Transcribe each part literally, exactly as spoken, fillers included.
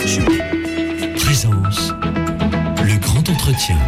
Présence, le grand entretien.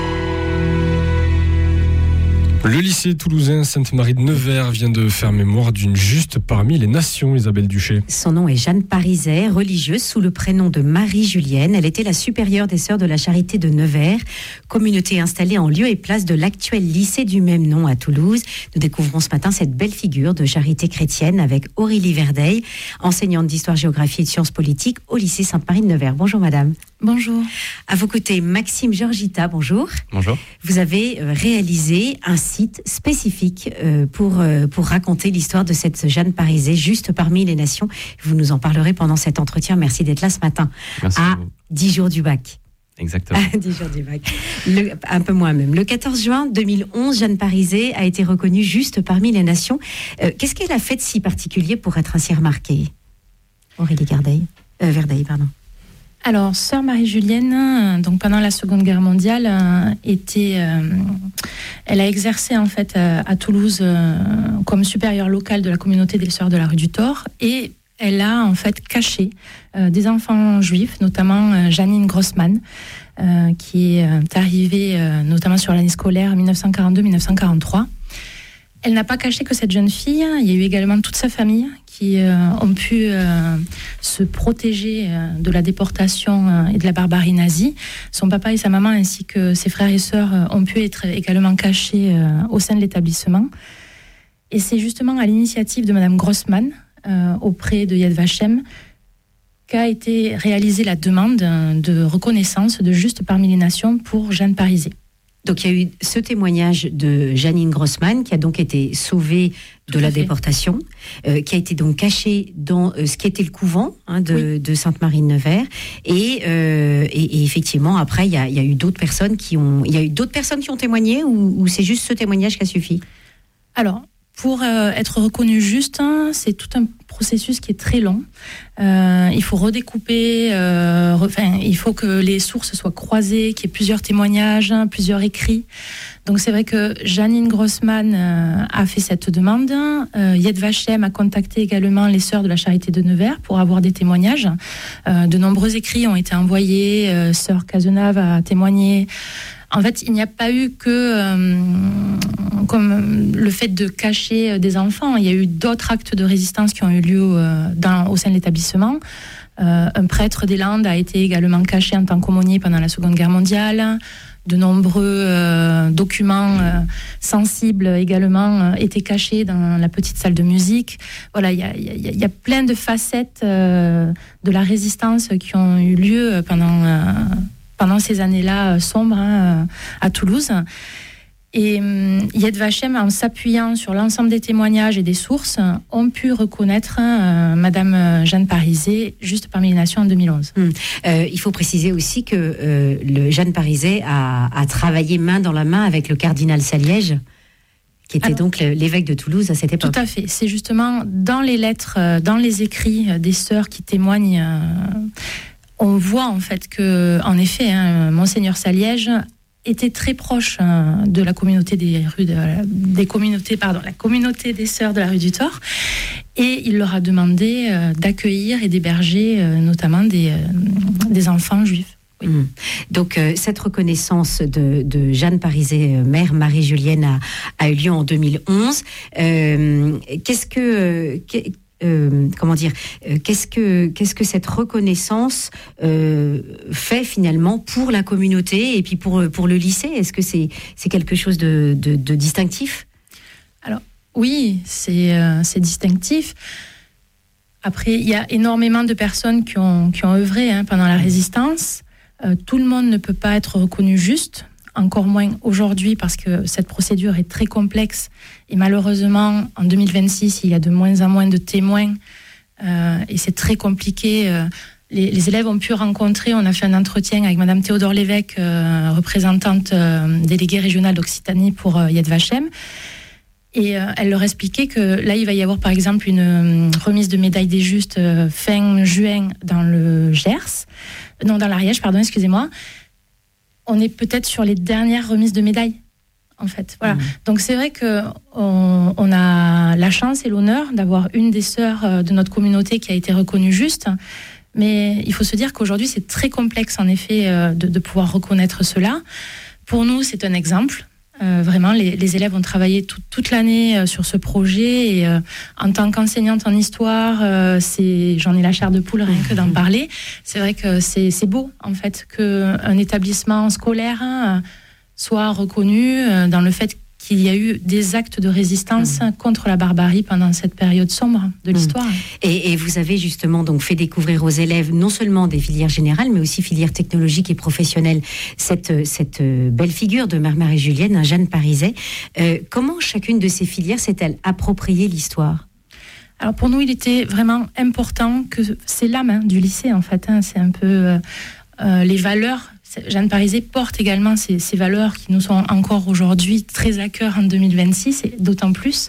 Le lycée toulousain Sainte-Marie de Nevers vient de faire mémoire d'une juste parmi les nations, Isabelle Duché. Son nom est Jeanne Pariset, religieuse sous le prénom de Marie-Julienne. Elle était la supérieure des Sœurs de la Charité de Nevers, communauté installée en lieu et place de l'actuel lycée du même nom à Toulouse. Nous découvrons ce matin cette belle figure de charité chrétienne avec Aurélie Verdeil, enseignante d'histoire, géographie et de sciences politiques au lycée Sainte-Marie de Nevers. Bonjour madame. Bonjour. À vos côtés, Maxime Georgita, bonjour. Bonjour. Vous avez réalisé un site spécifique pour, pour raconter l'histoire de cette Jeanne Pariset, juste parmi les nations. Vous nous en parlerez pendant cet entretien. Merci d'être là ce matin. Merci à dix jours du bac. Exactement. À dix jours du bac. Le, un peu moins même. Le quatorze juin deux mille onze, Jeanne Pariset a été reconnue juste parmi les nations. Euh, qu'est-ce qu'elle a fait de si particulier pour être ainsi remarquée ? Aurélie Verdeil, euh, Verdeil, pardon. Alors, sœur Marie-Julienne, donc pendant la Seconde Guerre mondiale, euh, était, euh, elle a exercé en fait euh, à Toulouse euh, comme supérieure locale de la communauté des Sœurs de la rue du Thor, et elle a en fait caché euh, des enfants juifs, notamment euh, Janine Grossman, euh, qui est euh, arrivée euh, notamment sur l'année scolaire dix-neuf cent quarante-deux dix-neuf cent quarante-trois. Elle n'a pas caché que cette jeune fille, il y a eu également toute sa famille qui euh, ont pu euh, se protéger euh, de la déportation euh, et de la barbarie nazie. Son papa et sa maman ainsi que ses frères et sœurs euh, ont pu être également cachés euh, au sein de l'établissement. Et c'est justement à l'initiative de Madame Grossman, euh, auprès de Yad Vashem, qu'a été réalisée la demande de reconnaissance de juste parmi les nations pour Jeanne Pariset. Donc il y a eu ce témoignage de Janine Grossman qui a donc été sauvée de la déportation, euh, qui a été donc cachée dans euh, ce qui était le couvent hein, de, oui. de Sainte-Marie de Nevers, et, euh, et, et effectivement après il y a, il y a eu d'autres personnes qui ont, il y a eu d'autres personnes qui ont témoigné ou, ou c'est juste ce témoignage qui a suffi ? Alors, pour euh, être reconnu juste, hein, c'est tout un processus qui est très long. Euh, il faut redécouper, euh, re, enfin, il faut que les sources soient croisées, qu'il y ait plusieurs témoignages, hein, plusieurs écrits. Donc c'est vrai que Janine Grossman euh, a fait cette demande. Euh, Yad Vashem a contacté également les Sœurs de la Charité de Nevers pour avoir des témoignages. Euh, de nombreux écrits ont été envoyés. Euh, Sœur Cazenave a témoigné. En fait, il n'y a pas eu que euh, comme le fait de cacher des enfants. Il y a eu d'autres actes de résistance qui ont eu lieu euh, dans, au sein de l'établissement. Euh, un prêtre des Landes a été également caché en tant qu'aumônier pendant la Seconde Guerre mondiale. De nombreux euh, documents euh, sensibles également euh, étaient cachés dans la petite salle de musique. Voilà, il y a, y a, y a plein de facettes euh, de la résistance qui ont eu lieu pendant... Euh, pendant ces années-là euh, sombres hein, à Toulouse. Et euh, Yad Vashem, en s'appuyant sur l'ensemble des témoignages et des sources, ont pu reconnaître euh, Madame Jeanne Pariset juste parmi les nations en deux mille onze. Hum. Euh, il faut préciser aussi que euh, le Jeanne Pariset a, a travaillé main dans la main avec le cardinal Saliège, qui était Alors, donc l'évêque de Toulouse à cette époque. Tout à fait. C'est justement dans les lettres, dans les écrits des sœurs qui témoignent... Euh, on voit en fait que, en effet, hein, Monseigneur Saliège était très proche hein, de la communauté des rues, de, des communautés, pardon, la communauté des Sœurs de la rue du Thor, et il leur a demandé euh, d'accueillir et d'héberger euh, notamment des, euh, des enfants juifs. Oui. Mmh. Donc euh, cette reconnaissance de, de Jeanne Pariset, euh, mère Marie-Julienne, a, a eu lieu en deux mille onze. Euh, qu'est-ce que euh, qu'est, Euh, comment dire, euh, qu'est-ce que qu'est-ce que cette reconnaissance euh, fait finalement pour la communauté et puis pour pour le lycée ? Est-ce que c'est c'est quelque chose de de, de distinctif ? Alors oui, c'est euh, c'est distinctif. Après, il y a énormément de personnes qui ont qui ont œuvré hein, pendant la résistance. Euh, tout le monde ne peut pas être reconnu juste. Encore moins aujourd'hui parce que cette procédure est très complexe et malheureusement en deux mille vingt-six il y a de moins en moins de témoins euh, et c'est très compliqué. Euh, les, les élèves ont pu rencontrer, on a fait un entretien avec Madame Théodore Lévesque, euh, représentante euh, déléguée régionale d'Occitanie pour euh, Yad Vashem, et euh, elle leur expliquait que là il va y avoir par exemple une euh, remise de médaille des justes euh, fin juin dans le Gers, non dans l'Ariège pardon excusez-moi. On est peut-être sur les dernières remises de médailles, en fait. Voilà. Mmh. Donc c'est vrai qu'on on a la chance et l'honneur d'avoir une des sœurs de notre communauté qui a été reconnue juste. Mais il faut se dire qu'aujourd'hui, c'est très complexe, en effet, euh, de, de pouvoir reconnaître cela. Pour nous, c'est un exemple. Euh, vraiment, les, les élèves ont travaillé tout, toute l'année euh, sur ce projet. Et euh, en tant qu'enseignante en histoire, euh, c'est, j'en ai la chair de poule rien que d'en parler. C'est vrai que c'est, c'est beau, en fait, qu'un établissement scolaire hein, soit reconnu euh, dans le fait qu'il y a eu des actes de résistance mmh. contre la barbarie pendant cette période sombre de l'histoire. Et, et vous avez justement donc fait découvrir aux élèves non seulement des filières générales, mais aussi filières technologiques et professionnelles, cette, cette belle figure de Mère Marie-Julienne, hein, Jeanne Parizet. Euh, comment chacune de ces filières s'est-elle appropriée l'histoire ? Alors pour nous, il était vraiment important que c'est l'âme hein, du lycée en fait. Hein, c'est un peu euh, euh, les valeurs. Jeanne Parizet porte également ces, ces valeurs qui nous sont encore aujourd'hui très à cœur en deux mille vingt-six, et d'autant plus.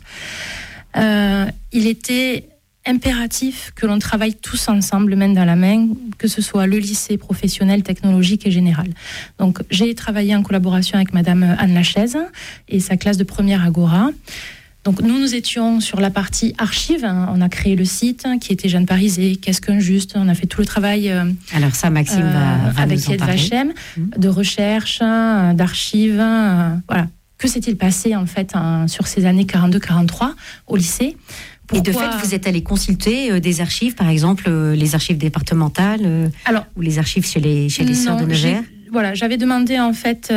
Euh, il était impératif que l'on travaille tous ensemble, main dans la main, que ce soit le lycée professionnel, technologique et général. Donc, j'ai travaillé en collaboration avec Madame Anne Lachaise et sa classe de première Agora. Donc nous, nous étions sur la partie archives. On a créé le site qui était Jeanne Parizet, qu'est-ce qu'un juste. On a fait tout le travail. Euh, Alors ça, Maxime va, va avec nous en Yed parler. Vachem, mmh. de recherche, d'archives. Euh, voilà. Que s'est-il passé en fait en, sur ces années quarante-deux quarante-trois au lycée ? Pourquoi... Et de fait, vous êtes allé consulter euh, des archives, par exemple euh, les archives départementales euh, Alors, ou les archives chez les, chez les sœurs de Nevers ? Voilà, j'avais demandé en fait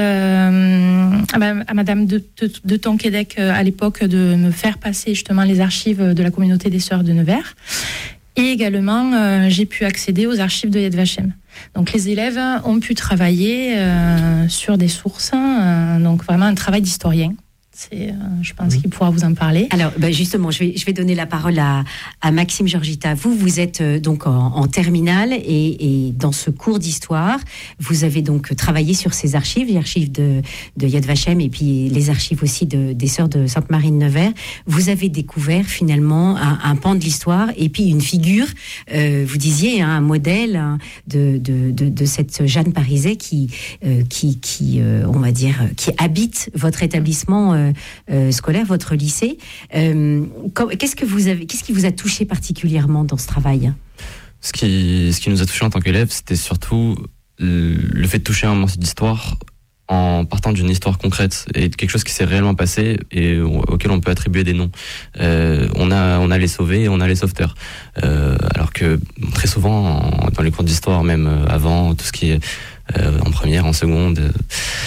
euh, à, ma, à Madame de, de, de Tonquédec euh, à l'époque de me faire passer justement les archives de la communauté des Sœurs de Nevers. Et également, euh, j'ai pu accéder aux archives de Yed Vachem. Donc les élèves ont pu travailler euh, sur des sources, euh, donc vraiment un travail d'historien. C'est, euh, je pense qu'il pourra vous en parler. Alors, ben justement, je vais, je vais donner la parole à, à Maxime Georgita. Vous, vous êtes euh, donc en, en terminale et, et dans ce cours d'histoire, vous avez donc travaillé sur ces archives, les archives de, de Yed Vachem et puis les archives aussi de, des Sœurs de Sainte-Marie de Nevers. Vous avez découvert finalement un, un pan de l'histoire et puis une figure, euh, vous disiez, hein, un modèle hein, de, de, de, de cette Jeanne Parizet qui, euh, qui, qui euh, on va dire, qui habite votre établissement euh, Euh, scolaire, votre lycée. Euh, qu'est-ce que vous avez, qu'est-ce qui vous a touché particulièrement dans ce travail ? Ce qui, ce qui nous a touché en tant qu'élèves, c'était surtout le, le fait de toucher un morceau d'histoire en partant d'une histoire concrète et de quelque chose qui s'est réellement passé et auquel on peut attribuer des noms. Euh, on a, on a les sauvés et on a les sauveteurs. Euh, alors que très souvent, en, dans les cours d'histoire, même avant, tout ce qui est Euh, en première, en seconde, euh,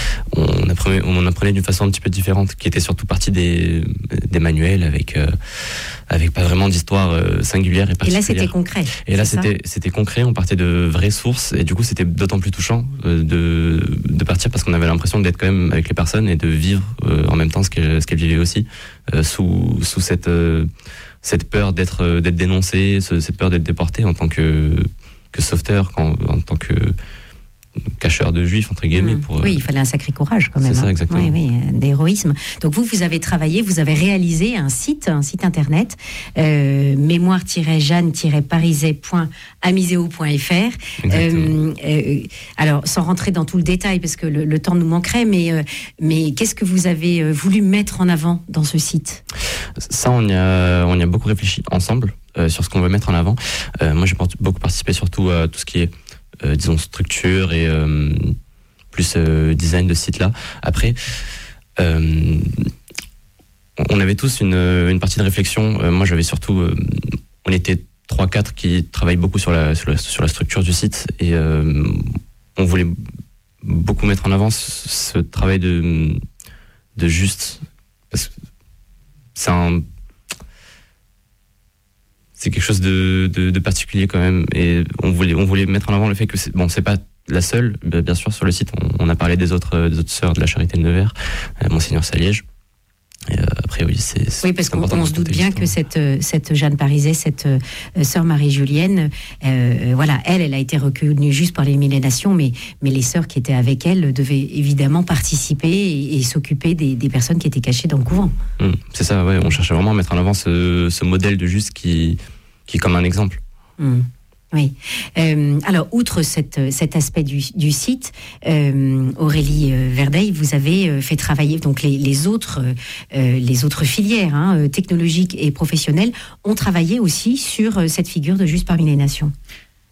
on apprenait, on apprenait d'une façon un petit peu différente, qui était surtout partie des, des manuels avec, euh, avec pas vraiment d'histoire euh, singulière et particulière. Et là, c'était concret. Et là, c'était, c'était concret, on partait de vraies sources, et du coup, c'était d'autant plus touchant euh, de, de partir parce qu'on avait l'impression d'être quand même avec les personnes et de vivre euh, en même temps ce qu'elles, ce qu'elles vivaient aussi, euh, sous, sous cette, euh, cette peur d'être, euh, d'être dénoncé, cette peur d'être déporté en tant que, que sauveteur, quand, en tant que cacheur de juifs, entre guillemets. Pour, oui, il fallait un sacré courage quand même. C'est ça, hein. exactement. Oui, oui, d'héroïsme. Donc vous, vous avez travaillé, vous avez réalisé un site, un site internet, euh, mémoire-jeanne-parizet point amiseo point f r. Euh, euh, alors, sans rentrer dans tout le détail, parce que le, le temps nous manquerait, mais, euh, mais qu'est-ce que vous avez voulu mettre en avant dans ce site ? Ça, on y a, on y a beaucoup réfléchi ensemble euh, sur ce qu'on veut mettre en avant. Euh, moi, j'ai beaucoup participé surtout à tout ce qui est Euh, disons structure et euh, plus euh, design de ce site-là. Après, euh, on avait tous une, une partie de réflexion. Euh, moi, j'avais surtout... Euh, on était trois quatre qui travaillent beaucoup sur la, sur la, sur la structure du site et euh, on voulait beaucoup mettre en avant ce, ce travail de, de juste... Parce que c'est un... C'est quelque chose de, de, de particulier quand même, et on voulait, on voulait mettre en avant le fait que c'est, bon, c'est pas la seule, bien sûr, sur le site, on, on a parlé des autres, des autres sœurs de la Charité de Nevers, euh, Monseigneur Saliège. Et euh, après, oui, c'est, c'est oui, parce qu'on on se doute bien que cette, cette Jeanne Parizet, cette euh, sœur Marie-Julienne, euh, voilà, elle, elle a été reconnue juste par les Mille Nations, mais, mais les sœurs qui étaient avec elle devaient évidemment participer et, et s'occuper des, des personnes qui étaient cachées dans le couvent. Mmh, c'est ça, ouais, on cherchait vraiment à mettre en avant ce, ce modèle de juste qui, qui est comme un exemple. Mmh. Oui. Euh, alors, outre cette, cet aspect du, du site, euh, Aurélie Verdeil, vous avez fait travailler donc les, les autres, euh, les autres filières hein, technologiques et professionnelles ont travaillé aussi sur cette figure de juste parmi les nations.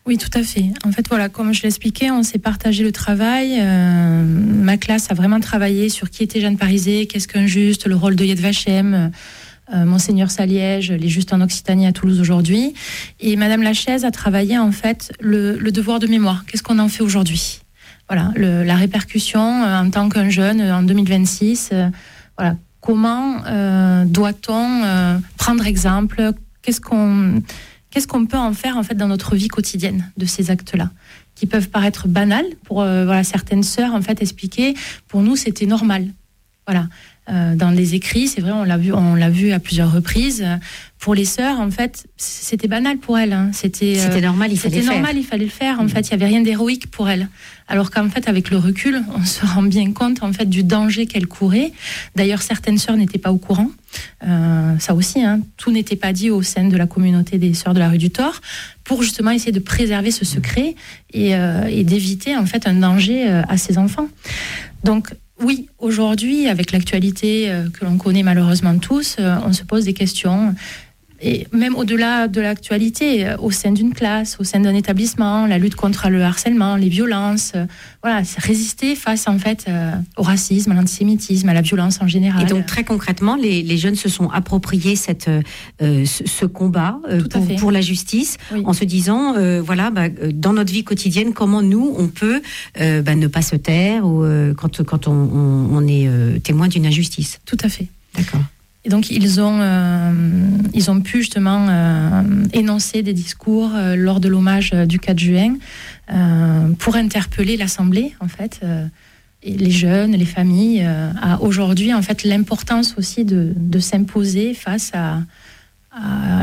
Oui, tout à fait. En fait, voilà, comme je l'expliquais, on s'est partagé le travail. Euh, ma classe a vraiment travaillé sur qui était Jeanne Parizet, qu'est-ce qu'un juste, le rôle de Yad Vashem, euh, Monseigneur Saliège, les justes en Occitanie à Toulouse aujourd'hui. Et Madame Lachaise a travaillé en fait le, le devoir de mémoire. Qu'est-ce qu'on en fait aujourd'hui ? Voilà, le, la répercussion euh, en tant qu'un jeune euh, en deux mille vingt-six. Euh, voilà, comment euh, doit-on euh, prendre exemple ? Qu'est-ce qu'on Qu'est-ce qu'on peut en faire en fait dans notre vie quotidienne de ces actes-là, qui peuvent paraître banals pour euh, voilà certaines sœurs en fait expliquer. Pour nous, c'était normal. Voilà. Euh, dans les écrits, c'est vrai, on l'a vu, on l'a vu à plusieurs reprises. Pour les sœurs, en fait, c'était banal pour elles. Hein. C'était, euh, c'était normal, il fallait c'était le normal, faire. il fallait le faire. En mmh. fait, il y avait rien d'héroïque pour elles. Alors qu'en fait, avec le recul, on se rend bien compte en fait du danger qu'elles couraient. D'ailleurs, certaines sœurs n'étaient pas au courant. Euh, ça aussi, hein, tout n'était pas dit au sein de la communauté des sœurs de la rue du Thor, pour justement essayer de préserver ce secret et, euh, et d'éviter en fait un danger euh, à ces enfants. Donc oui, aujourd'hui, avec l'actualité euh, que l'on connaît malheureusement tous, euh, on se pose des questions. Et même au-delà de l'actualité, euh, au sein d'une classe, au sein d'un établissement, la lutte contre le harcèlement, les violences, euh, voilà, résister face en fait euh, au racisme, à l'antisémitisme, à la violence en général. Et donc très concrètement, les, les jeunes se sont appropriés cette, euh, ce, ce combat euh, pour, pour la justice, oui. en se disant, euh, voilà, bah, dans notre vie quotidienne, comment nous on peut euh, bah, ne pas se taire ou euh, quand quand on, on, on est euh, témoin d'une injustice. Tout à fait. D'accord. Et donc ils ont, euh, ils ont pu justement euh, énoncer des discours euh, lors de l'hommage euh, du quatre juin euh, pour interpeller l'Assemblée en fait, euh, et les jeunes, les familles, euh, à aujourd'hui en fait l'importance aussi de, de s'imposer face à, à,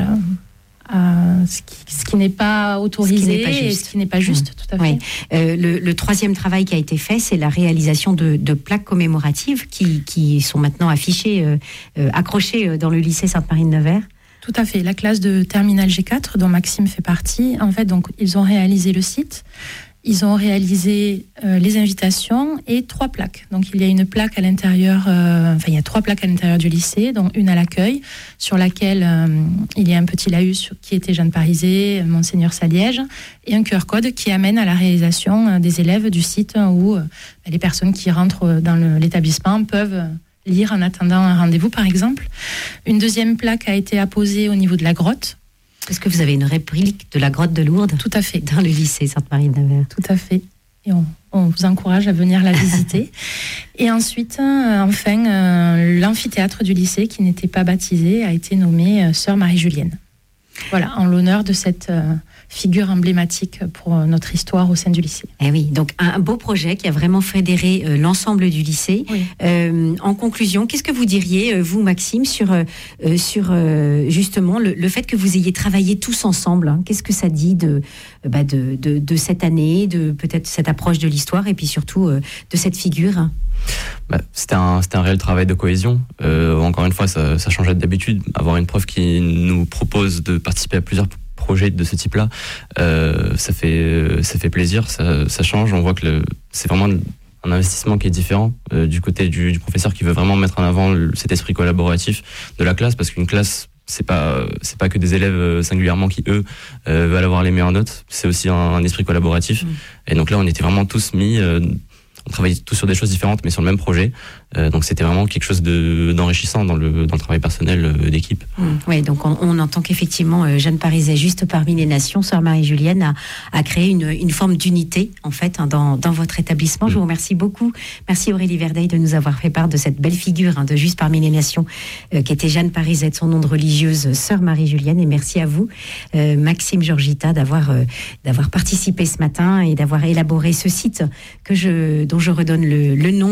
à ce qui, ce qui n'est pas autorisé ce n'est pas et ce qui n'est pas juste. Mmh. Tout à fait. Oui. Euh, le, le troisième travail qui a été fait, c'est la réalisation de, de plaques commémoratives qui, qui sont maintenant affichées, euh, euh, accrochées dans le lycée Sainte-Marie-de-Nevers. Tout à fait. La classe de terminale G quatre, dont Maxime fait partie, en fait, donc ils ont réalisé le site. Ils ont réalisé euh, les invitations et trois plaques. Donc, il y a une plaque à l'intérieur, euh, enfin, il y a trois plaques à l'intérieur du lycée, dont une à l'accueil, sur laquelle euh, il y a un petit laïus qui était Jeanne Parizet, Monseigneur Saliège, et un Q R code qui amène à la réalisation euh, des élèves du site où euh, les personnes qui rentrent dans le, l'établissement peuvent lire en attendant un rendez-vous, par exemple. Une deuxième plaque a été apposée au niveau de la grotte. Est-ce que vous avez une réplique de la grotte de Lourdes ? Tout à fait. Dans le lycée Sainte-Marie-de-Nevers. Tout à fait. Et on, on vous encourage à venir la visiter. Et ensuite, euh, enfin, euh, l'amphithéâtre du lycée, qui n'était pas baptisé, a été nommé euh, Sœur Marie-Julienne. Voilà, en l'honneur de cette euh, figure emblématique pour euh, notre histoire au sein du lycée. Eh oui, donc un beau projet qui a vraiment fédéré euh, l'ensemble du lycée. Oui. Euh, en conclusion, qu'est-ce que vous diriez, vous, Maxime, sur, euh, sur euh, justement le, le fait que vous ayez travaillé tous ensemble, hein. Qu'est-ce que ça dit de, bah de, de, de cette année, de peut-être cette approche de l'histoire et puis surtout euh, de cette figure ? Bah, c'était, un, c'était un réel travail de cohésion. Euh, encore une fois, ça, ça changeait d'habitude. Avoir une prof qui nous propose de participer à plusieurs projets de ce type-là, euh, ça, fait, ça fait plaisir, ça, ça change. On voit que le, c'est vraiment un investissement qui est différent euh, du côté du, du professeur qui veut vraiment mettre en avant le, cet esprit collaboratif de la classe, parce qu'une classe, c'est pas c'est pas que des élèves singulièrement qui eux euh, veulent avoir les meilleures notes, c'est aussi un, un esprit collaboratif. Mmh. Et donc là, on était vraiment tous mis... Euh, on travaillait tous sur des choses différentes, mais sur le même projet. Euh, donc c'était vraiment quelque chose de, d'enrichissant dans le, dans le travail personnel euh, d'équipe. Mmh. Oui, donc on, on entend qu'effectivement, euh, Jeanne Parizet, juste parmi les nations, Sœur Marie-Julienne a, a créé une, une forme d'unité, en fait, hein, dans, dans votre établissement. Mmh. Je vous remercie beaucoup. Merci Aurélie Verdeil de nous avoir fait part de cette belle figure, hein, de juste parmi les nations, euh, qui était Jeanne Parizet, de son nom de religieuse, Sœur Marie-Julienne. Et merci à vous, euh, Maxime Georgita, d'avoir, euh, d'avoir participé ce matin et d'avoir élaboré ce site que je, dont je redonne le, le nom,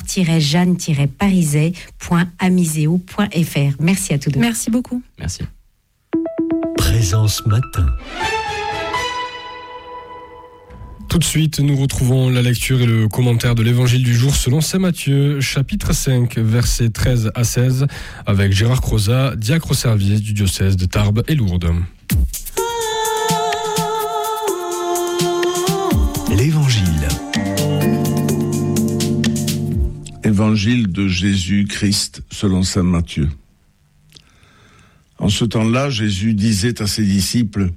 mémoire-jeanne-parizet point amiseo point f r. Merci à tous deux. Merci beaucoup. Merci. Présence matin. Tout de suite, nous retrouvons la lecture et le commentaire de l'évangile du jour selon saint Matthieu, chapitre cinq, versets treize à seize, avec Gérard Crozat, diacre au service du diocèse de Tarbes et Lourdes. L'évangile. Évangile de Jésus-Christ selon saint Matthieu. En ce temps-là, Jésus disait à ses disciples :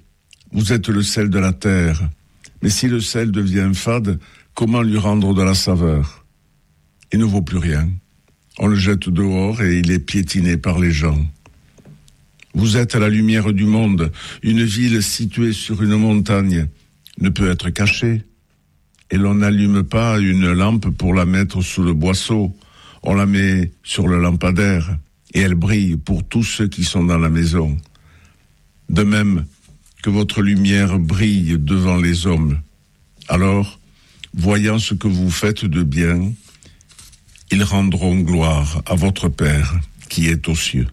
Vous êtes le sel de la terre. Mais si le sel devient fade, comment lui rendre de la saveur ? Il ne vaut plus rien. On le jette dehors et il est piétiné par les gens. Vous êtes la lumière du monde. Une ville située sur une montagne ne peut être cachée. Et l'on n'allume pas une lampe pour la mettre sous le boisseau. On la met sur le lampadaire et elle brille pour tous ceux qui sont dans la maison. De même que votre lumière brille devant les hommes. Alors, voyant ce que vous faites de bien, ils rendront gloire à votre Père qui est aux cieux.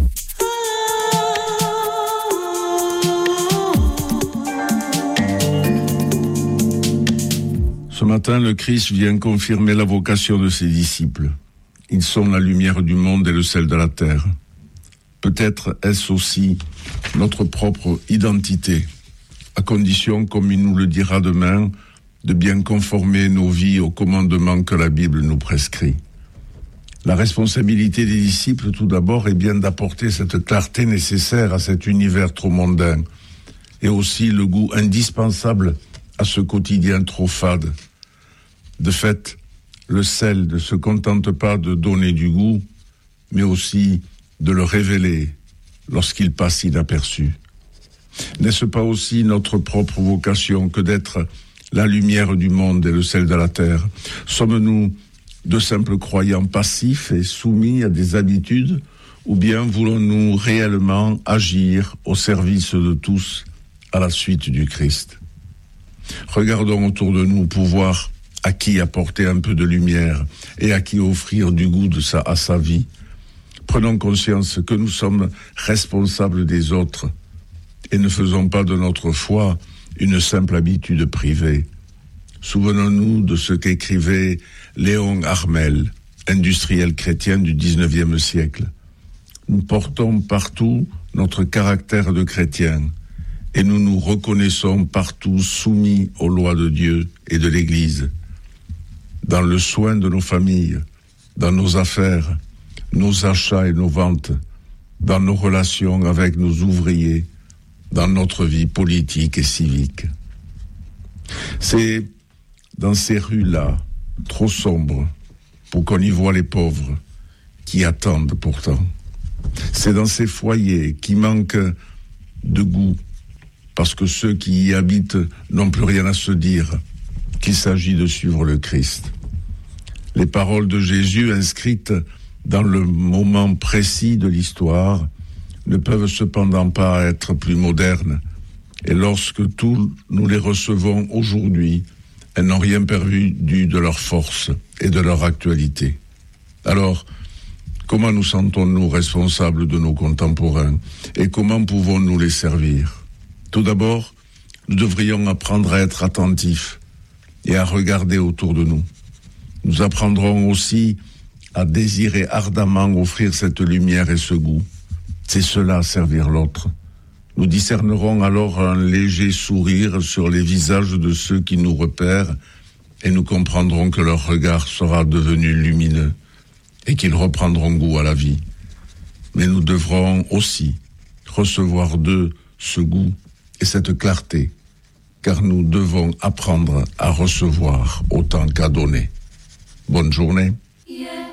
Ce matin, le Christ vient confirmer la vocation de ses disciples. Ils sont la lumière du monde et le sel de la terre. Peut-être est-ce aussi notre propre identité, à condition, comme il nous le dira demain, de bien conformer nos vies aux commandements que la Bible nous prescrit. La responsabilité des disciples, tout d'abord, est bien d'apporter cette clarté nécessaire à cet univers trop mondain, et aussi le goût indispensable à ce quotidien trop fade. De fait, le sel ne se contente pas de donner du goût, mais aussi de le révéler lorsqu'il passe inaperçu. N'est-ce pas aussi notre propre vocation que d'être la lumière du monde et le sel de la terre ? Sommes-nous de simples croyants passifs et soumis à des habitudes, ou bien voulons-nous réellement agir au service de tous à la suite du Christ ? Regardons autour de nous pour voir à qui apporter un peu de lumière et à qui offrir du goût de sa, à sa vie. Prenons conscience que nous sommes responsables des autres et ne faisons pas de notre foi une simple habitude privée. Souvenons-nous de ce qu'écrivait Léon Armel, industriel chrétien du dix-neuvième siècle. Nous portons partout notre caractère de chrétien et nous nous reconnaissons partout soumis aux lois de Dieu et de l'Église. Dans le soin de nos familles, dans nos affaires, nos achats et nos ventes, dans nos relations avec nos ouvriers, dans notre vie politique et civique. C'est dans ces rues-là, trop sombres, pour qu'on y voit les pauvres, qui attendent pourtant. C'est dans ces foyers qui manquent de goût, parce que ceux qui y habitent n'ont plus rien à se dire, qu'il s'agit de suivre le Christ. Les paroles de Jésus inscrites dans le moment précis de l'histoire ne peuvent cependant pas être plus modernes. Et lorsque tous nous les recevons aujourd'hui, elles n'ont rien perdu de leur force et de leur actualité. Alors, comment nous sentons-nous responsables de nos contemporains et comment pouvons-nous les servir ? Tout d'abord, nous devrions apprendre à être attentifs et à regarder autour de nous. Nous apprendrons aussi à désirer ardemment offrir cette lumière et ce goût. C'est cela, servir l'autre. Nous discernerons alors un léger sourire sur les visages de ceux qui nous repèrent et nous comprendrons que leur regard sera devenu lumineux et qu'ils reprendront goût à la vie. Mais nous devrons aussi recevoir d'eux ce goût et cette clarté, car nous devons apprendre à recevoir autant qu'à donner. Bonne journée. Yeah.